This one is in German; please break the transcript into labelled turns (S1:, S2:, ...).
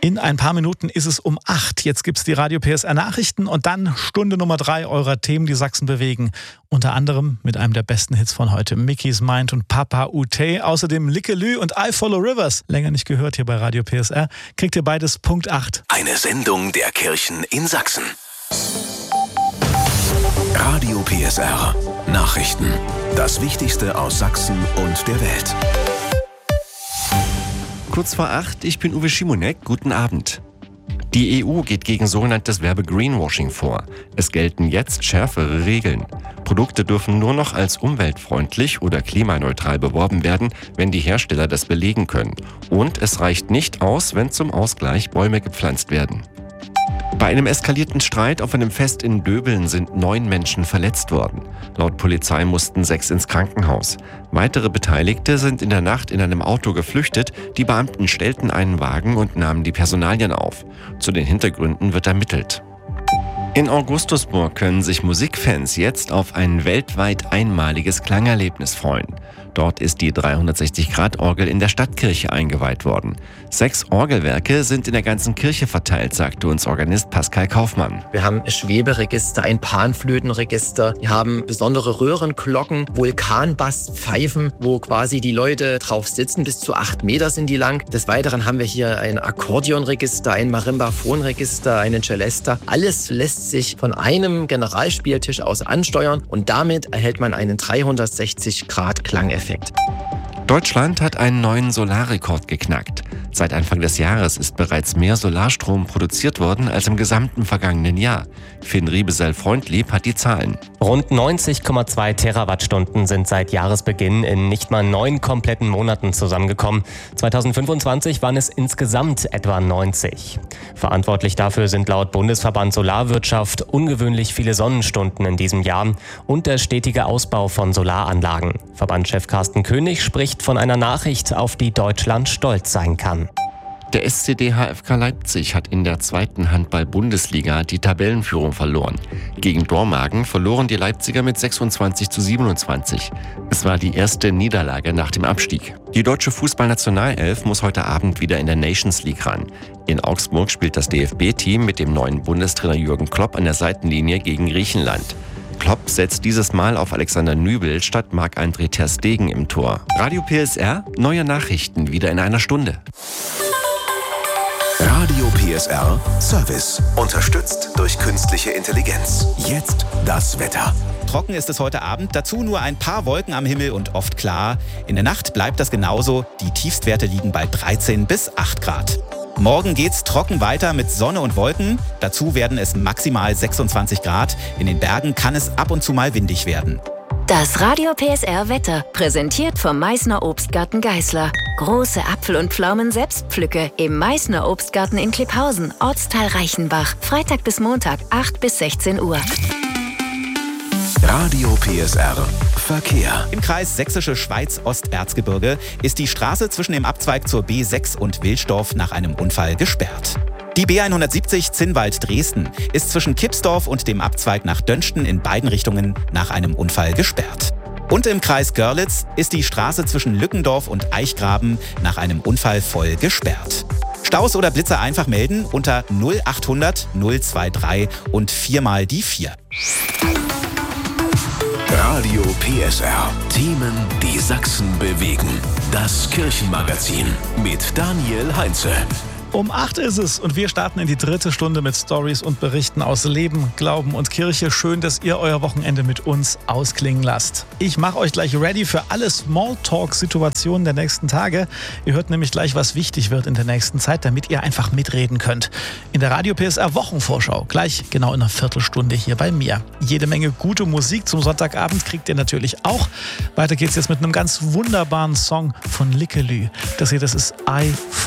S1: In ein paar Minuten ist es um 8. Jetzt gibt's die Radio PSR Nachrichten und dann Stunde Nummer 3 eurer Themen, die Sachsen bewegen. Unter anderem mit einem der besten Hits von heute, Mickey's Mind und Papa Ute. Außerdem Lickelü und I Follow Rivers. Länger nicht gehört hier bei Radio PSR. Kriegt ihr beides Punkt 8.
S2: Eine Sendung der Kirchen in Sachsen. Radio PSR Nachrichten. Das Wichtigste aus Sachsen und der Welt.
S3: Kurz vor 8, ich bin Uwe Schimonek. Guten Abend. Die EU geht gegen sogenanntes Werbe-Greenwashing vor. Es gelten jetzt schärfere Regeln. Produkte dürfen nur noch als umweltfreundlich oder klimaneutral beworben werden, wenn die Hersteller das belegen können. Und es reicht nicht aus, wenn zum Ausgleich Bäume gepflanzt werden. Bei einem eskalierten Streit auf einem Fest in Döbeln sind 9 Menschen verletzt worden. Laut Polizei mussten 6 ins Krankenhaus. Weitere Beteiligte sind in der Nacht in einem Auto geflüchtet. Die Beamten stellten einen Wagen und nahmen die Personalien auf. Zu den Hintergründen wird ermittelt. In Augustusburg können sich Musikfans jetzt auf ein weltweit einmaliges Klangerlebnis freuen. Dort ist die 360-Grad-Orgel in der Stadtkirche eingeweiht worden. 6 Orgelwerke sind in der ganzen Kirche verteilt, sagte uns Organist Pascal Kaufmann.
S4: Wir haben Schweberegister, ein Panflötenregister, wir haben besondere Röhrenglocken, Vulkanbasspfeifen, wo quasi die Leute drauf sitzen, bis zu 8 Meter sind die lang. Des Weiteren haben wir hier ein Akkordeonregister, ein Marimbaphonregister, einen Celesta. Alles lässt sich von einem Generalspieltisch aus ansteuern und damit erhält man einen 360-Grad-Klangeffekt.
S3: Deutschland hat einen neuen Solarrekord geknackt. Seit Anfang des Jahres ist bereits mehr Solarstrom produziert worden als im gesamten vergangenen Jahr. Finn Riebesell-Freundlieb hat die Zahlen.
S5: Rund 90,2 Terawattstunden sind seit Jahresbeginn in nicht mal 9 kompletten Monaten zusammengekommen. 2025 waren es insgesamt etwa 90. Verantwortlich dafür sind laut Bundesverband Solarwirtschaft ungewöhnlich viele Sonnenstunden in diesem Jahr und der stetige Ausbau von Solaranlagen. Verbandschef Carsten König spricht von einer Nachricht, auf die Deutschland stolz sein kann.
S3: Der SCD HFK Leipzig hat in der 2. Handball-Bundesliga die Tabellenführung verloren. Gegen Dormagen verloren die Leipziger mit 26:27. Es war die erste Niederlage nach dem Abstieg. Die deutsche Fußballnationalelf muss heute Abend wieder in der Nations League ran. In Augsburg spielt das DFB-Team mit dem neuen Bundestrainer Jürgen Klopp an der Seitenlinie gegen Griechenland. Klopp setzt dieses Mal auf Alexander Nübel statt Marc-André ter Stegen im Tor. Radio PSR, neue Nachrichten wieder in einer Stunde.
S2: Radio PSR Service. Unterstützt durch künstliche Intelligenz. Jetzt das Wetter.
S6: Trocken ist es heute Abend, dazu nur ein paar Wolken am Himmel und oft klar. In der Nacht bleibt das genauso, die Tiefstwerte liegen bei 13 bis 8 Grad. Morgen geht's trocken weiter mit Sonne und Wolken. Dazu werden es maximal 26 Grad. In den Bergen kann es ab und zu mal windig werden.
S7: Das Radio PSR Wetter, präsentiert vom Meißner Obstgarten Geißler. Große Apfel- und Pflaumen-Selbstpflücke im Meißner Obstgarten in Klipphausen, Ortsteil Reichenbach. Freitag bis Montag, 8 bis 16 Uhr.
S2: Radio PSR Verkehr.
S6: Im Kreis Sächsische Schweiz-Osterzgebirge ist die Straße zwischen dem Abzweig zur B6 und Wilsdorf nach einem Unfall gesperrt. Die B170 Zinnwald-Dresden ist zwischen Kipsdorf und dem Abzweig nach Dönsten in beiden Richtungen nach einem Unfall gesperrt. Und im Kreis Görlitz ist die Straße zwischen Lückendorf und Eichgraben nach einem Unfall voll gesperrt. Staus oder Blitzer einfach melden unter 0800 023 und 4 mal die 4.
S2: Radio PSR. Themen, die Sachsen bewegen. Das Kirchenmagazin mit Daniel Heinze.
S1: Um 8 ist es und wir starten in die 3. Stunde mit Stories und Berichten aus Leben, Glauben und Kirche. Schön, dass ihr euer Wochenende mit uns ausklingen lasst. Ich mache euch gleich ready für alle Smalltalk-Situationen der nächsten Tage. Ihr hört nämlich gleich, was wichtig wird in der nächsten Zeit, damit ihr einfach mitreden könnt. In der Radio PSR Wochenvorschau, gleich genau in einer Viertelstunde hier bei mir. Jede Menge gute Musik zum Sonntagabend kriegt ihr natürlich auch. Weiter geht's jetzt mit einem ganz wunderbaren Song von Lickelü. Das hier, das ist I